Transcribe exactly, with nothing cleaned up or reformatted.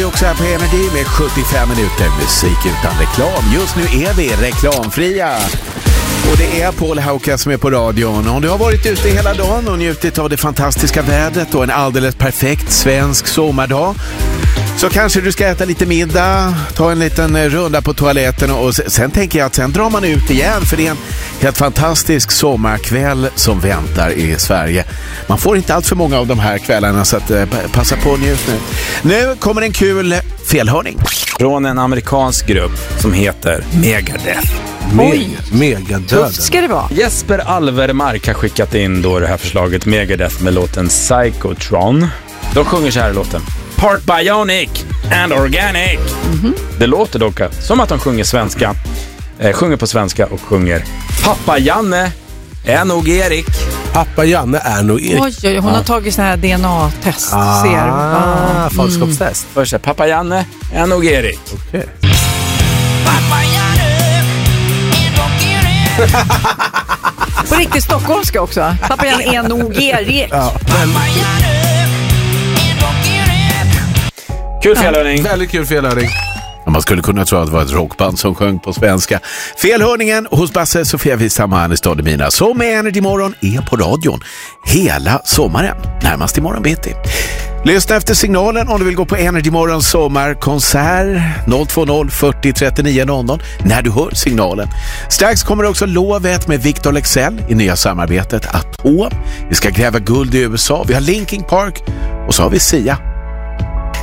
också här på Energy med sjuttiofem minuter musik utan reklam. Just nu är vi reklamfria. Och det är Paul Hauka som är på radion. Om du har varit ute hela dagen och njutit av det fantastiska vädret och en alldeles perfekt svensk sommardag, så kanske du ska äta lite middag, ta en liten runda på toaletten och sen tänker jag att sen drar man ut igen, för det är en helt fantastisk sommarkväll som väntar i Sverige. Man får inte allt för många av de här kvällarna, så att, eh, passa på och njut nu. Nu kommer en kul felhörning. Från en amerikansk grupp som heter Megadeth. Oj, Megadöden. tufft ska det vara. Jesper Alvermark har skickat in då det här förslaget Megadeth med låten Psychotron. De sjunger så här i låten: Part bionic and organic. Mm-hmm. Det låter dock som att de sjunger svenska, eh, sjunger på svenska och sjunger Pappa Janne är nog Erik. Pappa Janne är nog Erik. Oj, oj, hon Ja. har tagit sån här D N A-test. Ah, ser. Ah, faderskapstest. Först är Pappa Janne är nog Erik. Okej. På riktigt stockholmska också. Pappa Jan är nog Erik. Ja, men, Kul felhörning. väldigt kul felhöring. Man skulle kunna tro att det var ett rockband som sjöng på svenska. Felhörningen hos Basse, Sofia Wistam och Hannes Stademina, som med Energy Morgon är på radion hela sommaren, närmast imorgon bitti. Lyssna efter signalen om du vill gå på Energy Morgons sommarkonsert noll två noll fyrtio trettionio noll noll när du hör signalen. Strax kommer också lovet med Victor Lexell i nya samarbetet Atom. Vi ska gräva guld i U S A, vi har Linkin Park och så har vi Sia.